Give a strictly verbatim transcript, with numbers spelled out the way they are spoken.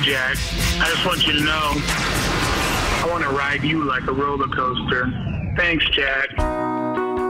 Jack. I just want you to know, I want to ride you like a roller coaster. Thanks, Jack.